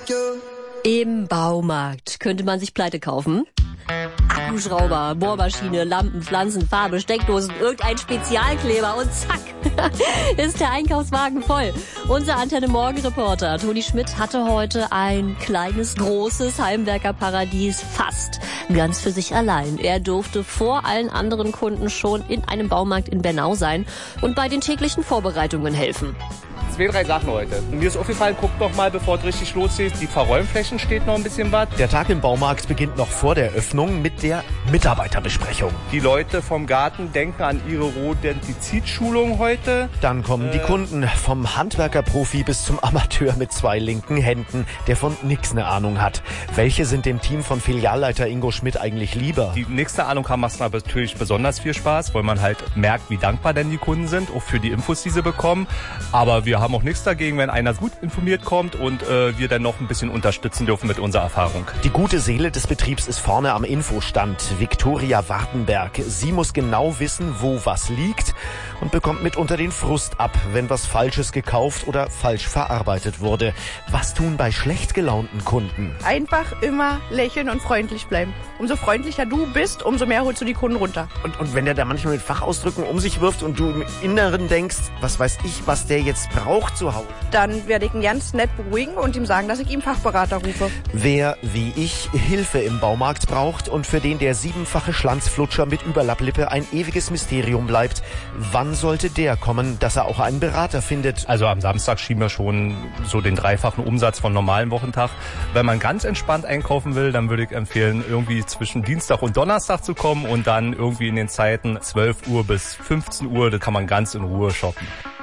Im Baumarkt könnte man sich Pleite kaufen. Akkuschrauber, Bohrmaschine, Lampen, Pflanzen, Farbe, Steckdosen, irgendein Spezialkleber und zack, ist der Einkaufswagen voll. Unser Antenne-Morgen-Reporter Toni Schmidt hatte heute ein kleines, großes Heimwerkerparadies fast ganz für sich allein. Er durfte vor allen anderen Kunden schon in einem Baumarkt in Bernau sein und bei den täglichen Vorbereitungen helfen. 2, 3 Sachen heute. Mir ist aufgefallen, guckt noch mal, bevor es richtig losgeht, die Verräumflächen steht noch ein bisschen was. Der Tag im Baumarkt beginnt noch vor der Öffnung mit der Mitarbeiterbesprechung. Die Leute vom Garten denken an ihre Rodentizidschulung heute. Dann kommen die Kunden, vom Handwerkerprofi bis zum Amateur mit 2 linken Händen, der von nix eine Ahnung hat. Welche sind dem Team von Filialleiter Ingo Schmidt eigentlich lieber? Die nächste Ahnung haben, macht natürlich besonders viel Spaß, weil man halt merkt, wie dankbar denn die Kunden sind, auch für die Infos, die sie bekommen. Aber wir haben auch nichts dagegen, wenn einer gut informiert kommt und wir dann noch ein bisschen unterstützen dürfen mit unserer Erfahrung. Die gute Seele des Betriebs ist vorne am Infostand, Viktoria Wartenberg. Sie muss genau wissen, wo was liegt und bekommt mitunter den Frust ab, wenn was Falsches gekauft oder falsch verarbeitet wurde. Was tun bei schlecht gelaunten Kunden? Einfach immer lächeln und freundlich bleiben. Umso freundlicher du bist, umso mehr holst du die Kunden runter. Und wenn der da manchmal mit Fachausdrücken um sich wirft und du im Inneren denkst, was weiß ich, was der jetzt braucht zu Hause? Dann werde ich ihn ganz nett beruhigen und ihm sagen, dass ich ihm Fachberater rufe. Wer, wie ich, Hilfe im Baumarkt braucht und für den der 7-fache Schlanzflutscher mit Überlapplippe ein ewiges Mysterium bleibt, wann sollte der kommen, dass er auch einen Berater findet? Also am Samstag schieben wir schon so den 3-fachen Umsatz von normalen Wochentag. Wenn man ganz entspannt einkaufen will, dann würde ich empfehlen, irgendwie zwischen Dienstag und Donnerstag zu kommen und dann irgendwie in den Zeiten 12 Uhr bis 15 Uhr, da kann man ganz in Ruhe shoppen.